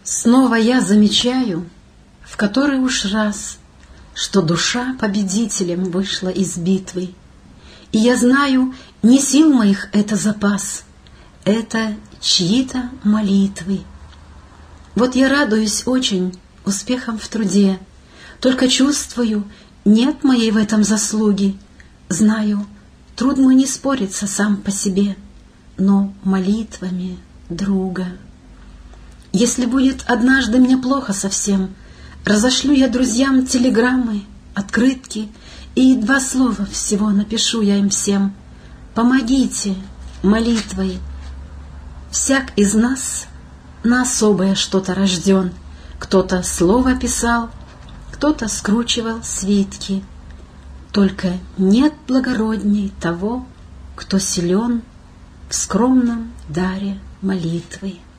Снова я замечаю, в который уж раз, что душа победителем вышла из битвы. И я знаю, не сил моих это запас, это чьи-то молитвы. Вот я радуюсь очень успехам в труде, только чувствую, нет моей в этом заслуги. Знаю, труд мой не спорится сам по себе, но молитвами друга. Если будет однажды мне плохо совсем, разошлю я друзьям телеграммы, открытки, и 2 слова всего напишу я им всем. Помогите молитвой. Всяк из нас на особое что-то рожден. Кто-то слово писал, кто-то скручивал свитки. Только нет благородней того, кто силен в скромном даре молитвы.